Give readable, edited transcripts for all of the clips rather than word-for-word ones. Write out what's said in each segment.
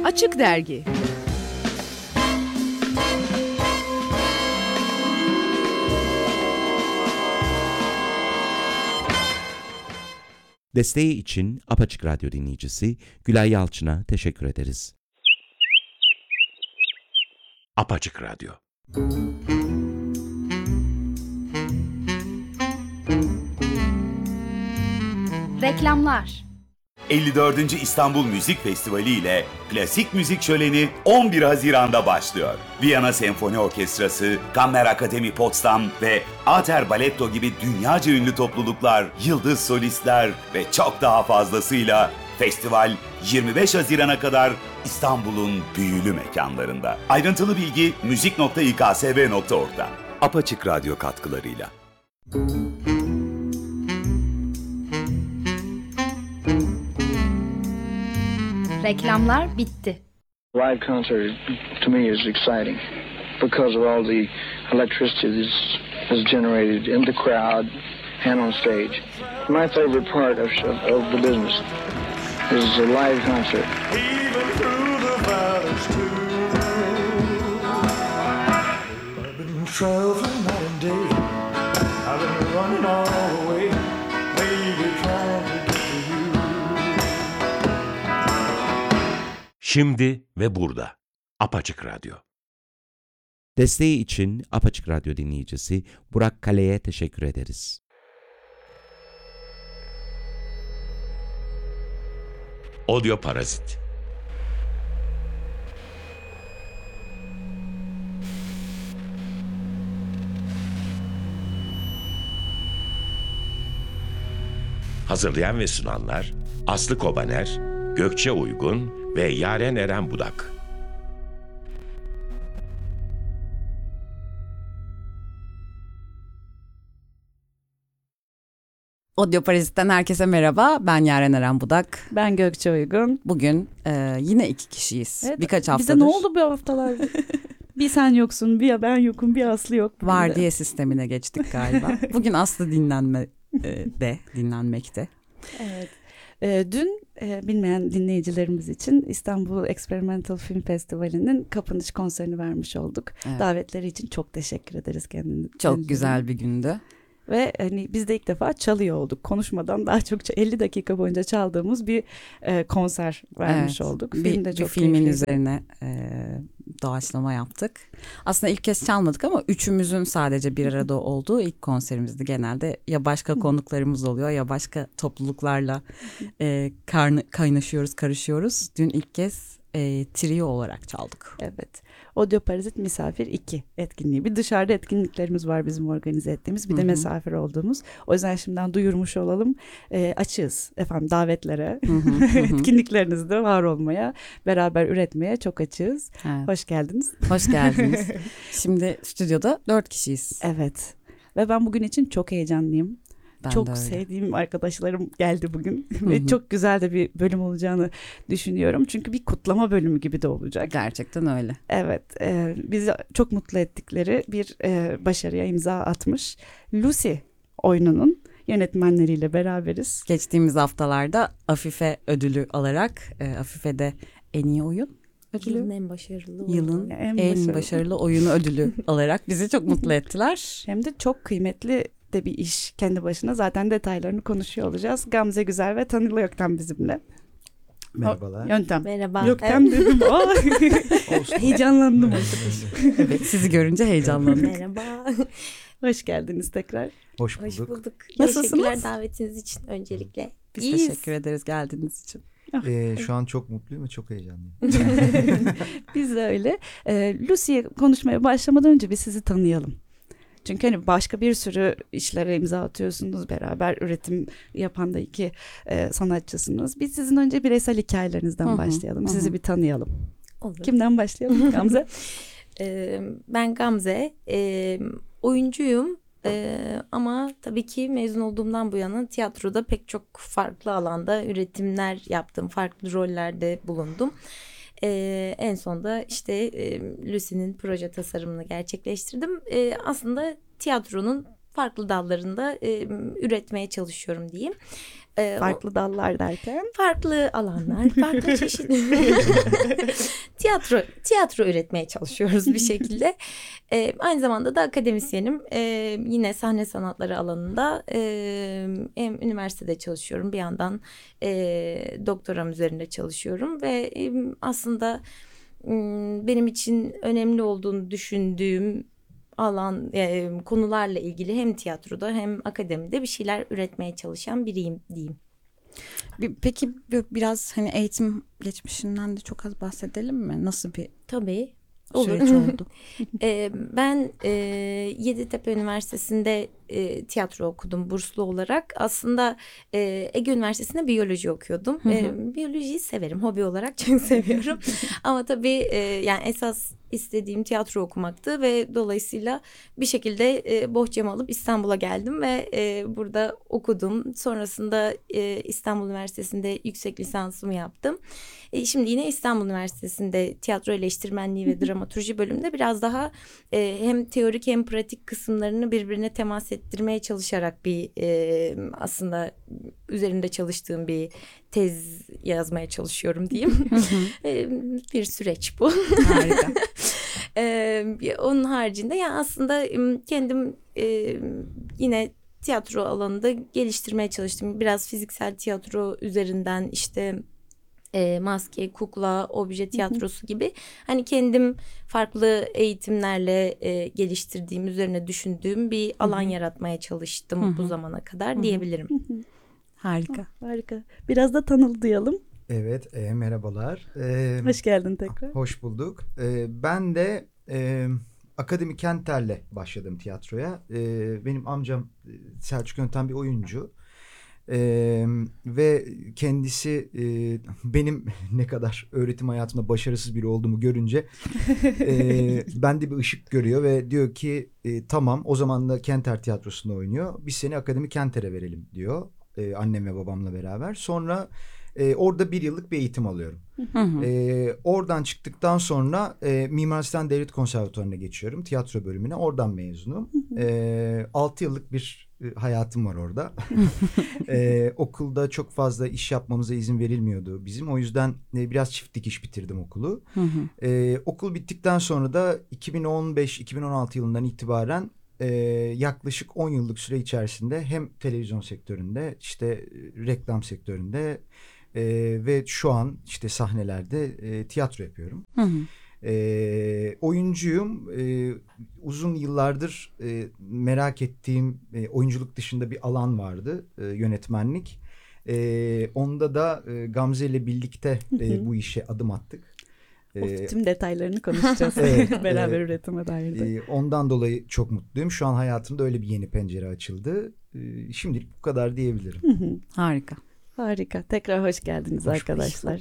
Açık Dergi. Desteği için Apaçık Radyo dinleyicisi Gülay Yalçın'a teşekkür ederiz. Apaçık Radyo. Reklamlar. 54. İstanbul Müzik Festivali ile klasik müzik şöleni 11 Haziran'da başlıyor. Viyana Senfoni Orkestrası, Kammer Akademi Potsdam ve Ater Baletto gibi dünyaca ünlü topluluklar, yıldız solistler ve çok daha fazlasıyla festival 25 Haziran'a kadar İstanbul'un büyülü mekanlarında. Ayrıntılı bilgi müzik.iksv.org'da. Apaçık Radyo katkılarıyla. Reklamlar bitti. Live concert to me is exciting because of all the electricity that's generated in the crowd and on stage. My favorite part of the business is a live concert. Even through the valleys too. I've been traveling night and day. I've been running all the way, baby, trying to get to you. Şimdi ve burada. Apaçık Radyo. Desteği için Apaçık Radyo dinleyicisi Burak Kale'ye teşekkür ederiz. Audio Parazit. Hazırlayan ve sunanlar Aslı Kobaner, Gökçe Uygun ve Yaren Eren Budak. Audio Parazit'ten herkese merhaba. Ben Yaren Eren Budak. Ben Gökçe Uygun. Bugün yine iki kişiyiz. Evet, Birkaç haftadır. Bize ne oldu bu haftalar? Bir sen yoksun, bir ben yokum, bir Aslı yok. Vardiya sistemine geçtik galiba. Bugün Aslı dinlenmekte. Evet. Dün bilmeyen dinleyicilerimiz için İstanbul Experimental Film Festivali'nin kapanış konserini vermiş olduk. Evet. Davetleri için çok teşekkür ederiz kendine. Çok güzel bir gündü. Ve hani biz de ilk defa çalıyor olduk. Konuşmadan daha çok 50 dakika boyunca çaldığımız bir konser vermiş olduk. Film de çok bir filmin keyifliydi. üzerine doğaçlama yaptık. Aslında ilk kez çalmadık ama üçümüzün sadece bir arada olduğu ilk konserimizdi. Genelde ya başka konuklarımız oluyor ya başka topluluklarla kaynaşıyoruz, karışıyoruz. Dün ilk kez trio olarak çaldık. Evet. Audio Parazit Misafir 2 etkinliği. Bir dışarıda etkinliklerimiz var bizim organize ettiğimiz. Bir de misafir olduğumuz. O yüzden şimdiden duyurmuş olalım. Açığız efendim davetlere. Etkinliklerinizde var olmaya, beraber üretmeye çok açığız. Evet. Hoş geldiniz. Hoş geldiniz. Şimdi stüdyoda 4 kişiyiz. Evet. Ve ben bugün için çok heyecanlıyım. Ben çok de öyle. sevdiğim arkadaşlarım geldi bugün. Ve çok güzel de bir bölüm olacağını düşünüyorum. Çünkü bir kutlama bölümü gibi de olacak. Gerçekten öyle. Evet, bizi çok mutlu ettikleri bir başarıya imza atmış Lucy oyununun yönetmenleriyle beraberiz. Geçtiğimiz haftalarda Afife ödülü alarak Afife'de en iyi oyun ödülü. Yılın en başarılı oyunu. Yılın En en başarılı oyunu ödülü alarak bizi çok mutlu ettiler. Hem de çok kıymetli de bir iş kendi başına. Zaten detaylarını konuşuyor olacağız. Gamze Güzel ve Tanıl Gökten bizimle. Merhabalar. Yöntem. Merhaba. Gökten dedim. Heyecanlandım. Evet, sizi görünce heyecanlandık. Merhaba. Hoş geldiniz tekrar. Hoş Hoş bulduk. bulduk. Nasılsınız? Teşekkürler davetiniz için öncelikle. Biz İyiyiz. teşekkür ederiz geldiğiniz için. Şu an çok mutluyum ve çok heyecanlıyım. Biz de öyle. Lucy'ye konuşmaya başlamadan önce bir sizi tanıyalım. Çünkü hani başka bir sürü işlere imza atıyorsunuz. Beraber üretim yapan da iki sanatçısınız. Biz sizin önce bireysel hikayelerinizden başlayalım. Sizi bir tanıyalım. Olur. Kimden başlayalım Gamze? Ben Gamze. Oyuncuyum. Ama tabii ki mezun olduğumdan bu yana tiyatroda pek çok farklı alanda üretimler yaptım. Farklı rollerde bulundum. En sonunda işte Lucy'nin proje tasarımını gerçekleştirdim. Aslında tiyatronun farklı dallarında üretmeye çalışıyorum diyeyim. Farklı dallar derken? Farklı alanlar, farklı çeşit. Tiyatro üretmeye çalışıyoruz bir şekilde. Aynı zamanda da akademisyenim. Yine sahne sanatları alanında hem üniversitede çalışıyorum. Bir yandan doktoram üzerinde çalışıyorum ve aslında benim için önemli olduğunu düşündüğüm alan konularla ilgili hem tiyatroda hem akademide bir şeyler üretmeye çalışan biriyim diyeyim. Peki biraz hani eğitim geçmişinden de çok az bahsedelim mi? Nasıl bir Tabii. süreç oldu? Ben Yeditepe Üniversitesi'nde tiyatro okudum burslu olarak. Aslında Ege Üniversitesi'nde biyoloji okuyordum. Biyolojiyi severim, hobi olarak çok seviyorum. Ama tabii yani esas istediğim tiyatro okumaktı ve dolayısıyla bir şekilde bohçamı alıp İstanbul'a geldim ve burada okudum. Sonrasında İstanbul Üniversitesi'nde yüksek lisansımı yaptım. Şimdi yine İstanbul Üniversitesi'nde tiyatro eleştirmenliği ve dramaturji bölümünde biraz daha hem teorik hem pratik kısımlarını birbirine temas ettirmeye çalışarak bir aslında üzerinde çalıştığım bir tez yazmaya çalışıyorum diyeyim. Bir süreç bu. Harika. Onun haricinde yani aslında kendim yine tiyatro alanında geliştirmeye çalıştım. Biraz fiziksel tiyatro üzerinden işte maske, kukla, obje tiyatrosu gibi hani kendim farklı eğitimlerle geliştirdiğim, üzerine düşündüğüm bir alan yaratmaya çalıştım bu zamana kadar diyebilirim. Harika. Harika. Biraz da tanılayalım. Evet, merhabalar. Hoş geldin tekrar. Hoş bulduk. Ben de Akademi Kenter'le başladım tiyatroya. Benim amcam Selçuk Yöntem bir oyuncu. Ve kendisi benim ne kadar öğretim hayatımda başarısız biri olduğumu görünce bende bir ışık görüyor ve diyor ki tamam, o zaman da Kenter Tiyatrosu'nda oynuyor. Biz seni Akademi Kenter'e verelim diyor. Annem ve babamla beraber. Sonra orada 1 yıllık bir eğitim alıyorum. Oradan çıktıktan sonra Mimar Sinan Devlet Konservatuvarı'na geçiyorum. Tiyatro bölümüne. Oradan mezunum. 6 yıllık bir hayatım var orada. Okulda çok fazla iş yapmamıza izin verilmiyordu bizim. O yüzden biraz çift dikiş bitirdim okulu. Okul bittikten sonra da 2015-2016 yılından itibaren yaklaşık 10 yıllık süre içerisinde hem televizyon sektöründe, işte reklam sektöründe ve şu an işte sahnelerde tiyatro yapıyorum. Oyuncuyum. Uzun yıllardır merak ettiğim oyunculuk dışında bir alan vardı, yönetmenlik. Onda da Gamze ile birlikte bu işe adım attık. Tüm detaylarını konuşacağız. Evet, beraber üretime dair de. Ondan dolayı çok mutluyum. Şu an hayatımda öyle bir yeni pencere açıldı. Şimdilik bu kadar diyebilirim. Harika. Harika. Tekrar hoş geldiniz arkadaşlar.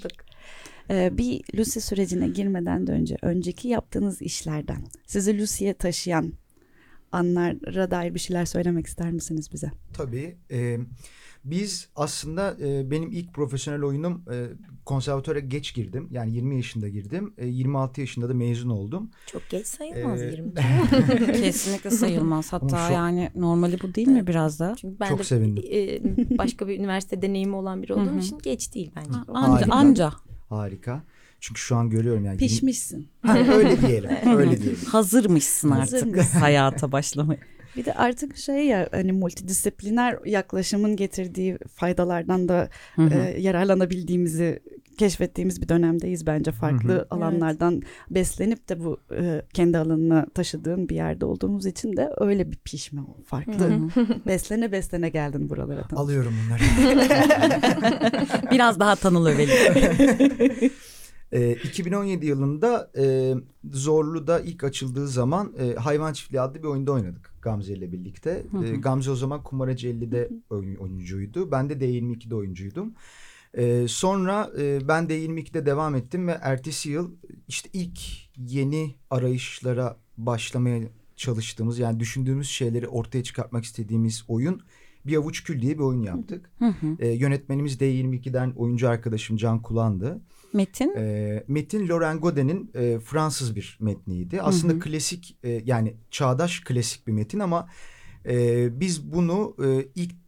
Bir Lucy sürecine girmeden de önceki yaptığınız işlerden sizi Lucy'ye taşıyan anlara dair bir şeyler söylemek ister misiniz bize? Tabii. Biz aslında benim ilk profesyonel oyunum, konservatuvara geç girdim. Yani 20 yaşında girdim. 26 yaşında da mezun oldum. Çok geç sayılmaz 20. Kesinlikle sayılmaz. Hatta yani normali bu değil mi biraz da? Çünkü ben çok de sevindim. Başka bir üniversite deneyimi olan biri olduğum için geç değil bence. Anca. Harika. Çünkü şu an görüyorum yani. Pişmişsin. Öyle diyelim. Öyle diyelim. Hazırmışsın artık hayata başlamaya. Bir de artık şey ya, hani multidisipliner yaklaşımın getirdiği faydalardan da yararlanabildiğimizi keşfettiğimiz bir dönemdeyiz bence. Farklı alanlardan beslenip de bu kendi alanına taşıdığın bir yerde olduğumuz için de öyle bir pişme farklı. Beslene beslene geldin buralara. Alıyorum bunları. Biraz daha tanıl Öveli. 2017 yılında Zorlu'da ilk açıldığı zaman Hayvan Çiftliği adlı bir oyunda oynadık Gamze ile birlikte. Gamze o zaman Kumaracı 50'de oyuncuydu. Ben de D22'de oyuncuydum. Sonra ben D22'de devam ettim ve ertesi yıl işte ilk yeni arayışlara başlamaya çalıştığımız, yani düşündüğümüz şeyleri ortaya çıkartmak istediğimiz oyun Bir Avuç Kül diye bir oyun yaptık. Yönetmenimiz D22'den oyuncu arkadaşım Can Kulan'dı. Metin? Metin Laurent Godin'in Fransız bir metniydi. Aslında klasik, yani çağdaş klasik bir metin ama biz bunu ilk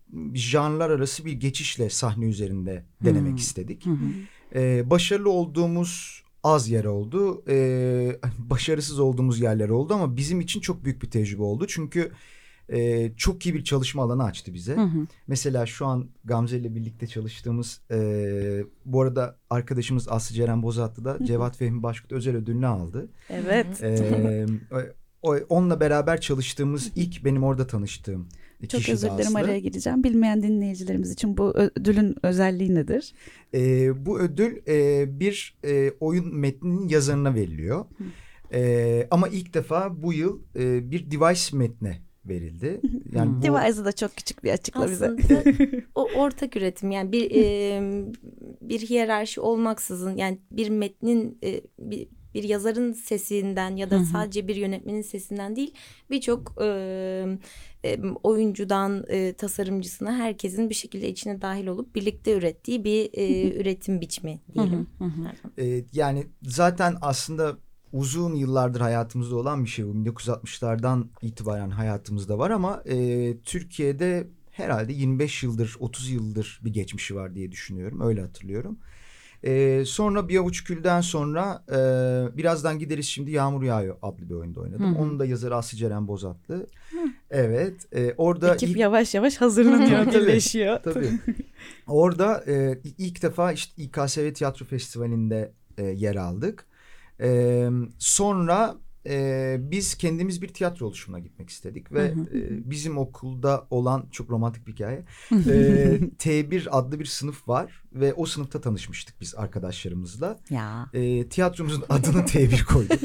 janrlar arası bir geçişle sahne üzerinde denemek istedik. Başarılı olduğumuz az yer oldu. Başarısız olduğumuz yerler oldu ama bizim için çok büyük bir tecrübe oldu. Çünkü çok iyi bir çalışma alanı açtı bize. Mesela şu an Gamze ile birlikte çalıştığımız bu arada arkadaşımız Aslı Ceren Bozatlı da Cevat Fehmi Başkurt özel ödülünü aldı. Evet. Onunla beraber çalıştığımız ilk benim orada tanıştığım Çok kişi özür de dilerim, Aslı. araya gireceğim. Bilmeyen dinleyicilerimiz için bu ödülün özelliği nedir? Bu ödül bir oyun metninin yazarına veriliyor. Ama ilk defa bu yıl bir device metne verildi. Yani bu... Device'ı da çok küçük bir açıkla bize. Aslında o ortak üretim, yani bir hiyerarşi olmaksızın, yani bir metnin bir yazarın sesinden ya da sadece bir yönetmenin sesinden değil, birçok oyuncudan tasarımcısına herkesin bir şekilde içine dahil olup birlikte ürettiği bir üretim biçimi diyelim. Yani zaten aslında uzun yıllardır hayatımızda olan bir şey bu. 1960'lardan itibaren hayatımızda var ama Türkiye'de herhalde 25 yıldır, 30 yıldır bir geçmişi var diye düşünüyorum. Öyle hatırlıyorum. Sonra Bir Avuç Kül'den sonra Birazdan Gideriz Şimdi Yağmur Yağıyor adlı bir oyunda oynadım. Onun da yazarı Aslı Ceren Bozatlı. Evet. Orada Ekip yavaş yavaş hazırlanıyor, birleşiyor. Tabii. Orada ilk defa işte İKSV Tiyatro Festivali'nde yer aldık. Sonra biz kendimiz bir tiyatro oluşumuna gitmek istedik ve bizim okulda olan çok romantik bir hikaye. T1 adlı bir sınıf var ve o sınıfta tanışmıştık biz arkadaşlarımızla. Ya. Tiyatromuzun adını T1 koyduk.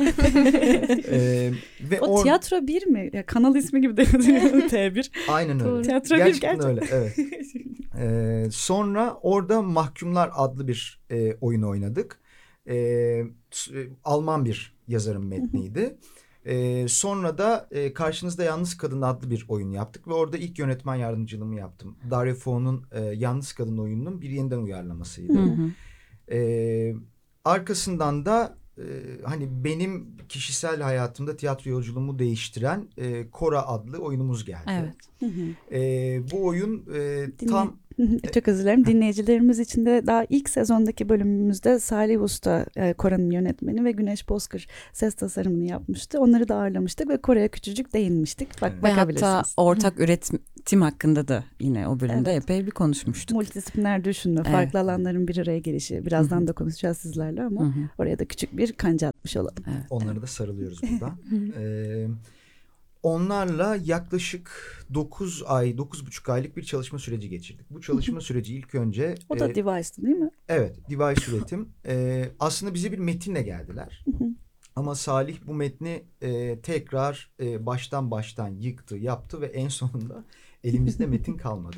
Ve o tiyatro 1 mi? Ya, kanal ismi gibi de T1. Aynen öyle. Tiyatro 1 gerçekten öyle. Evet. Sonra orada Mahkumlar adlı bir oyun oynadık. Alman bir yazarın metniydi. Sonra da Karşınızda Yalnız Kadın adlı bir oyun yaptık ve orada ilk yönetmen yardımcılığımı yaptım. Dario Fo'nun Yalnız Kadın oyununun bir yeniden uyarlamasıydı. Arkasından da hani benim kişisel hayatımda tiyatro yolculuğumu değiştiren Kora adlı oyunumuz geldi. Evet. Bu oyun tam... Çok özür dilerim. Dinleyicilerimiz için de daha ilk sezondaki bölümümüzde Salih Usta, Kora'nın yönetmeni ve Güneş Bozkır ses tasarımını yapmıştı. Onları da ağırlamıştık ve Kora'ya küçücük değinmiştik. Bak, ve bakabilirsiniz. hatta ortak üretim hakkında da yine o bölümde epey bir konuşmuştuk. Multidisipliner düşünme, farklı alanların bir araya gelişi. Birazdan da konuşacağız sizlerle ama oraya da küçük bir kanca atmış olalım. Evet. Onları da sarılıyoruz buradan. Onlarla yaklaşık 9 ay, 9,5 aylık bir çalışma süreci geçirdik. Bu çalışma süreci ilk önce... O da device'dı değil mi? Evet, device üretim. Aslında bize bir metinle geldiler. Ama Salih bu metni tekrar baştan yıktı, yaptı ve en sonunda elimizde metin kalmadı.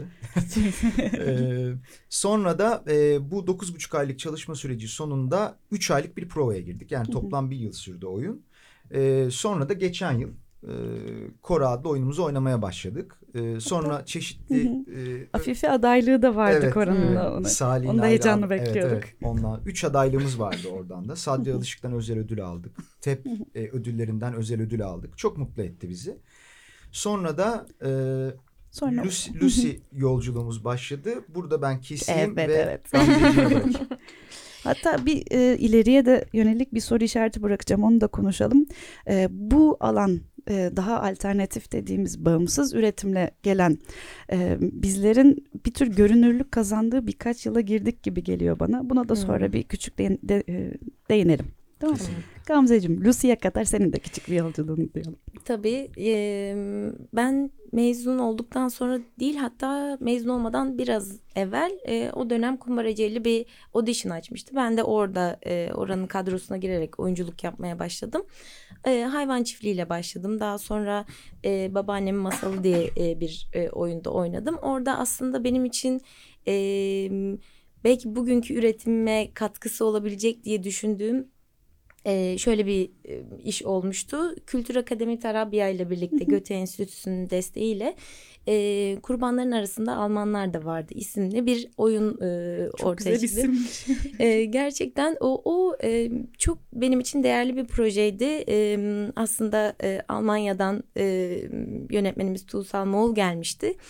Sonra da bu 9,5 aylık çalışma süreci sonunda 3 aylık bir provaya girdik. Yani toplam 1 yıl sürdü oyun. Sonra da geçen yıl Kora adlı oyunumuzu oynamaya başladık. Sonra çeşitli... Afife adaylığı da vardı, evet, Kora'nın da. Onu da heyecanla bekliyorduk. Evet. Ondan 3 adaylığımız vardı oradan da. Sadri Alışık'tan özel ödül aldık. TEP ödüllerinden özel ödül aldık. Çok mutlu etti bizi. Sonra da Lucy yolculuğumuz başladı. Burada ben keseyim ve Gamze'ciğime bırakayım. Hatta bir ileriye de yönelik bir soru işareti bırakacağım. Onu da konuşalım. Bu alan daha alternatif dediğimiz bağımsız üretimle gelen bizlerin bir tür görünürlük kazandığı birkaç yıla girdik gibi geliyor bana. Buna da sonra bir küçük değinelim. Tamam mı? Gamzeciğim, Lucy'ye kadar senin de küçük bir yolculuğunu duyalım. Tabii ben mezun olduktan sonra değil, hatta mezun olmadan biraz evvel o dönem Kumbaracı'yla bir audition açmıştı. Ben de orada oranın kadrosuna girerek oyunculuk yapmaya başladım. Hayvan Çiftliği'yle başladım. Daha sonra Babaannemin Masalı diye bir oyunda oynadım. Orada aslında benim için belki bugünkü üretimime katkısı olabilecek diye düşündüğüm şöyle bir iş olmuştu. Kültür Akademi Tarabya ile birlikte Göte Enstitüsü'nün desteğiyle Kurbanların Arasında Almanlar da vardı isimli bir oyun ortaya çıktı. Çok güzel isimmiş. Gerçekten o çok benim için değerli bir projeydi. Aslında Almanya'dan yönetmenimiz Tuğsal Moğol gelmişti.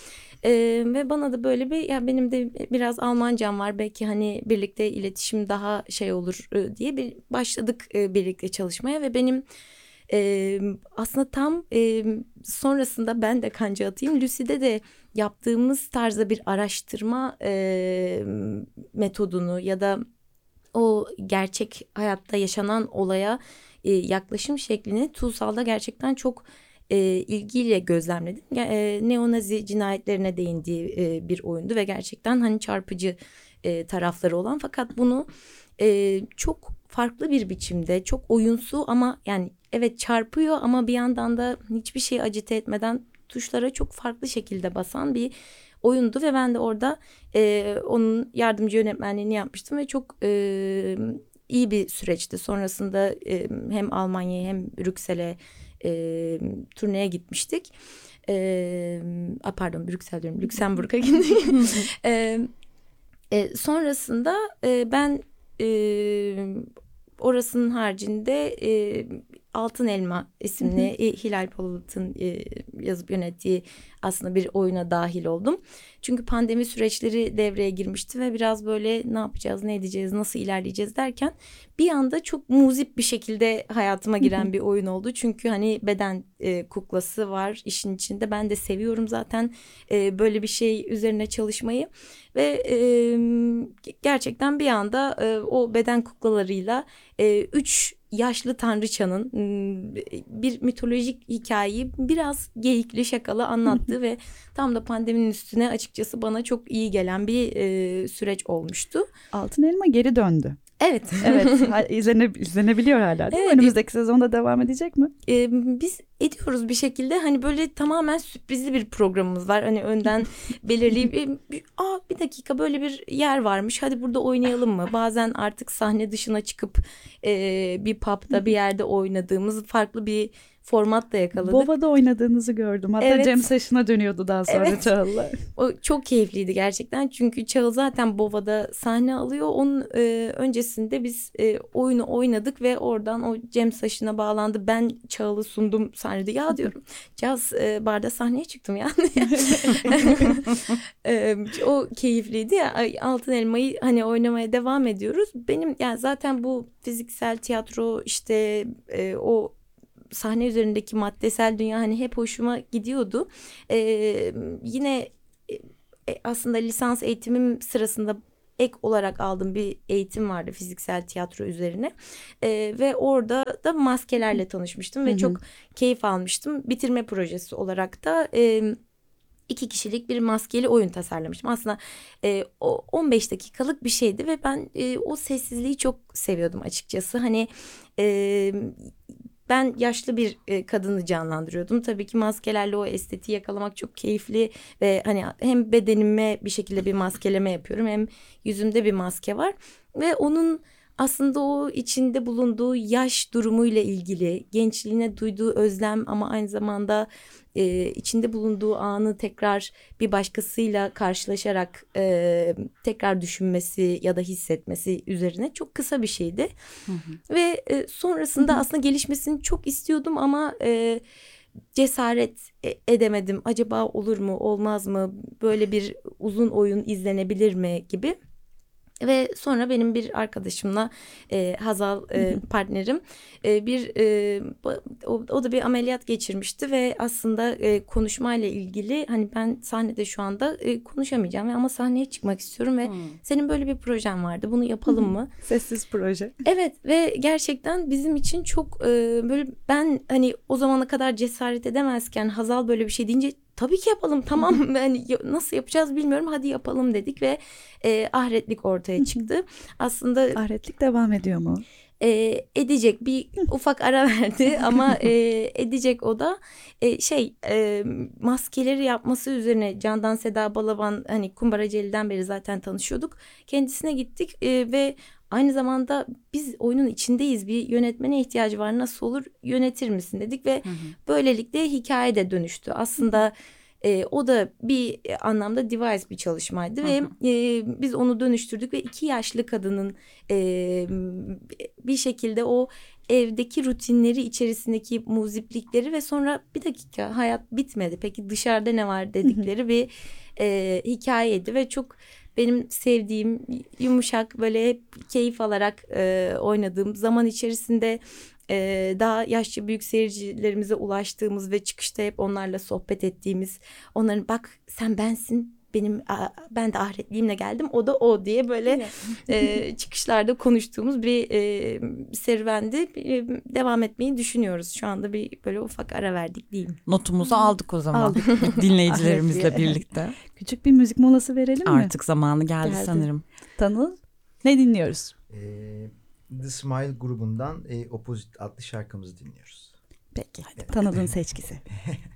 Ve bana da böyle bir ya benim de biraz Almancam var belki hani birlikte iletişim daha şey olur diye bir başladık birlikte çalışmaya ve benim aslında tam sonrasında ben de kanca atayım. Lucy'de de yaptığımız tarzda bir araştırma metodunu ya da o gerçek hayatta yaşanan olaya yaklaşım şeklini Tuğsal'da gerçekten çok ilgiyle gözlemledim. Neonazi cinayetlerine değindiği bir oyundu ve gerçekten hani çarpıcı tarafları olan fakat bunu çok farklı bir biçimde çok oyunsu ama yani evet çarpıyor ama bir yandan da hiçbir şey acite etmeden tuşlara çok farklı şekilde basan bir oyundu ve ben de orada onun yardımcı yönetmenliğini yapmıştım ve çok iyi bir süreçti. Sonrasında hem Almanya'ya hem Brüksel'e turneye gitmiştik. Pardon Brüksel diyorum, Lüksemburg'a gittik. Sonrasında ben orasının haricinde Altın Elma isimli Hilal Polat'ın yazıp yönettiği aslında bir oyuna dahil oldum. Çünkü pandemi süreçleri devreye girmişti ve biraz böyle ne yapacağız, ne edeceğiz, nasıl ilerleyeceğiz derken bir anda çok muzip bir şekilde hayatıma giren bir oyun oldu. Çünkü hani beden kuklası var işin içinde. Ben de seviyorum zaten böyle bir şey üzerine çalışmayı ve gerçekten bir anda o beden kuklalarıyla 3 yaşlı tanrıçanın bir mitolojik hikayeyi biraz geyikli şakalı anlattığı ve tam da pandeminin üstüne açıkçası bana çok iyi gelen bir süreç olmuştu. Altın Elma geri döndü. Evet. Evet. izlenebiliyor hala değil mi? Evet. Önümüzdeki sezonda devam edecek mi? Biz ediyoruz bir şekilde hani böyle tamamen sürprizli bir programımız var. Hani önden belirleyip bir dakika böyle bir yer varmış hadi burada oynayalım mı? Bazen artık sahne dışına çıkıp bir pub'da bir yerde oynadığımız farklı bir format da yakaladık. Bova'da oynadığınızı gördüm. Hatta Evet. Cem Saçın'a dönüyordu daha sonra Evet. Çağıl'la. O çok keyifliydi gerçekten. Çünkü Çağıl zaten Bova'da sahne alıyor. Onun öncesinde biz oyunu oynadık ve oradan o Cem Saçın'a bağlandı. Ben Çağıl'ı sundum sahnede. Ya diyorum caz barda sahneye çıktım yani. O keyifliydi ya. Altın Elma'yı hani oynamaya devam ediyoruz. Benim yani zaten bu fiziksel tiyatro işte o sahne üzerindeki maddesel dünya hani hep hoşuma gidiyordu. Yine aslında lisans eğitimim sırasında ek olarak aldığım bir eğitim vardı fiziksel tiyatro üzerine. Ve orada da maskelerle tanışmıştım ve çok keyif almıştım. Bitirme projesi olarak da 2 kişilik bir maskeli oyun tasarlamıştım. Aslında o 15 dakikalık bir şeydi ve ben o sessizliği çok seviyordum açıkçası. Hani ben yaşlı bir kadını canlandırıyordum. Tabii ki maskelerle o estetiği yakalamak çok keyifli ve hani hem bedenime bir şekilde bir maskeleme yapıyorum hem yüzümde bir maske var ve onun aslında o içinde bulunduğu yaş durumuyla ilgili gençliğine duyduğu özlem ama aynı zamanda içinde bulunduğu anı tekrar bir başkasıyla karşılaşarak tekrar düşünmesi ya da hissetmesi üzerine çok kısa bir şeydi. Ve sonrasında aslında gelişmesini çok istiyordum ama cesaret edemedim. Acaba olur mu olmaz mı böyle bir uzun oyun izlenebilir mi gibi. Ve sonra benim bir arkadaşımla Hazal partnerim o da bir ameliyat geçirmişti ve aslında konuşmayla ilgili hani ben sahnede şu anda konuşamayacağım ama sahneye çıkmak istiyorum ve senin böyle bir projen vardı bunu yapalım mı? Sessiz proje. Evet ve gerçekten bizim için çok böyle ben hani o zamana kadar cesaret edemezken Hazal böyle bir şey deyince tabii ki yapalım tamam yani nasıl yapacağız bilmiyorum hadi yapalım dedik ve Ahretlik ortaya çıktı. Aslında Ahretlik devam ediyor mu? Edecek bir ufak ara verdi ama edecek o da maskeleri yapması üzerine Candan Seda Balaban hani Kumbaraceli'den beri zaten tanışıyorduk. Kendisine gittik ve aynı zamanda biz oyunun içindeyiz bir yönetmene ihtiyacı var nasıl olur yönetir misin dedik ve böylelikle hikaye de dönüştü. Aslında o da bir anlamda device bir çalışmaydı ve biz onu dönüştürdük ve 2 yaşlı kadının bir şekilde o evdeki rutinleri içerisindeki muziplikleri ve sonra bir dakika hayat bitmedi. Peki dışarıda ne var dedikleri bir hikayeydi ve çok benim sevdiğim yumuşak böyle hep keyif alarak oynadığım zaman içerisinde daha yaşça büyük seyircilerimize ulaştığımız ve çıkışta hep onlarla sohbet ettiğimiz, onların bak sen bensin, ben de ahiretliyimle geldim, o da o diye böyle çıkışlarda konuştuğumuz bir serüvendi. Devam etmeyi düşünüyoruz. Şu anda bir böyle ufak ara verdik diyeyim. Notumuzu aldık o zaman dinleyicilerimizle birlikte. Küçük bir müzik molası verelim mi? Artık zamanı geldi sanırım. Tanıl, ne dinliyoruz? The Smile grubundan Opposite adlı şarkımızı dinliyoruz. Peki hadi Tanıl'ın seçkisi.